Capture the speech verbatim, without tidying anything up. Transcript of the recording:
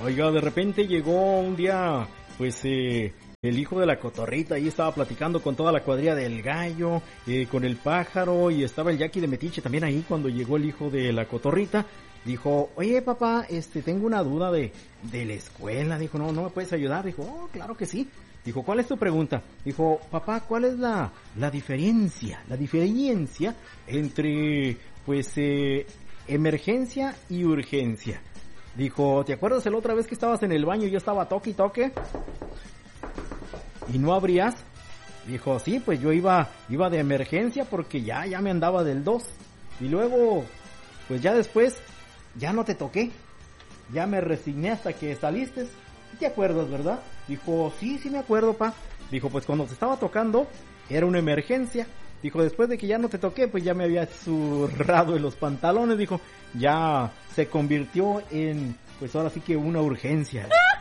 Oiga, de repente llegó un día, pues, eh, el hijo de la cotorrita, ahí estaba platicando con toda la cuadrilla del gallo, eh, con el pájaro, y estaba el Jackie de Metiche también ahí cuando llegó el hijo de la cotorrita. Dijo, oye papá, este, tengo una duda de, de la escuela. Dijo, no, no me puedes ayudar. Dijo, oh, claro que sí. Dijo, ¿cuál es tu pregunta? Dijo, papá, ¿cuál es la, la diferencia? La diferencia entre, pues, eh, emergencia y urgencia. Dijo, ¿te acuerdas la otra vez que estabas en el baño y yo estaba toque y toque? ¿Y no abrías? Dijo, sí, pues yo iba, iba de emergencia porque ya, ya me andaba del dos. Y luego, pues ya después, ya no te toqué. Ya me resigné hasta que saliste. ¿Te acuerdas, verdad? Dijo, sí, sí me acuerdo, pa. Dijo, pues cuando te estaba tocando, era una emergencia. Dijo, después de que ya no te toqué, pues ya me había zurrado en los pantalones. Dijo, ya se convirtió en, pues ahora sí que una urgencia.